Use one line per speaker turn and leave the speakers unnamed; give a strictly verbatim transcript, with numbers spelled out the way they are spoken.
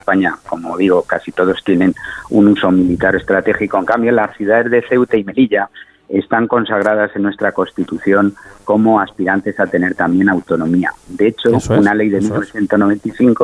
España, como digo, casi todos tienen un uso militar estratégico. En cambio, las ciudades de Ceuta y Melilla están consagradas en nuestra Constitución como aspirantes a tener también autonomía. De hecho,
Eso es,
una ley de mil novecientos noventa y cinco